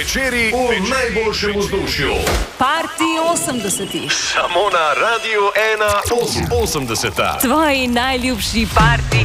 večeri v najboljšem vzdušju. Party 80. Samo na Radiu 1 80. Tvoji najljubši party